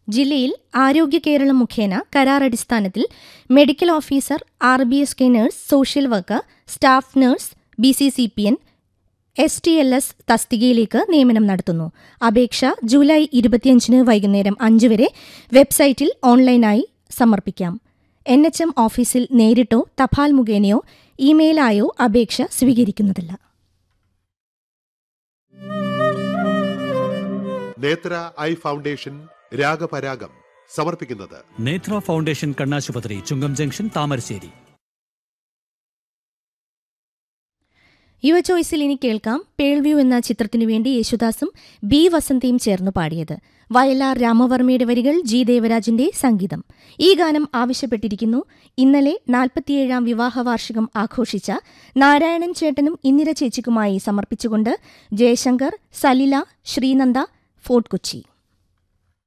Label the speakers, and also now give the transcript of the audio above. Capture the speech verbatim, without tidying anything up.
Speaker 1: ജില്ലയിൽ ആരോഗ്യ കേരളം മുഖേന കരാർ അടിസ്ഥാനത്തിൽ medical officer, R B S K nurse, social worker, staff nurse, B C C P N, S T L S തസ്തികയിലേക്ക് നിയമനം നടത്തുന്നു. അപേക്ഷ ജൂലൈ ഇരുപത്തിയഞ്ചിന് വൈകുന്നേരം അഞ്ച് വരെ വെബ്സൈറ്റിൽ ഓൺലൈനായി സമർപ്പിക്കാം. എൻ എച്ച് എം ഓഫീസിൽ നേരിട്ടോ തപാൽ മുഖേനയോ ഇമെയിലായോ അപേക്ഷ സ്വീകരിക്കുന്നതല്ല.
Speaker 2: നേത്ര ഐ ഫൗണ്ടേഷൻ രാഗപരാഗം സമർപ്പിക്കുന്നത്
Speaker 3: നേത്ര ഫൗണ്ടേഷൻ കണ്ണാശുപത്രി, ചുങ്കം ജംഗ്ഷൻ, താമരശ്ശേരി.
Speaker 1: യുവ ചോയ്സിൽ ഇനി കേൾക്കാം പേൾവ്യൂ എന്ന ചിത്രത്തിനു വേണ്ടി യേശുദാസും ബി വസന്തയും ചേർന്ന് പാടിയത്. വയലാർ രാമവർമ്മയുടെ വരികൾ, ജി ദേവരാജിന്റെ സംഗീതം. ഈ ഗാനം ആവശ്യപ്പെട്ടിരിക്കുന്നു ഇന്നലെ നാൽപ്പത്തിയേഴാം വിവാഹ വാർഷികം ആഘോഷിച്ച നാരായണൻ ചേട്ടനും ഇന്ദിര ചേച്ചിക്കുമായി സമർപ്പിച്ചുകൊണ്ട് ജയശങ്കർ, സലില, ശ്രീനന്ദ, ഫോർട്ട് കൊച്ചി.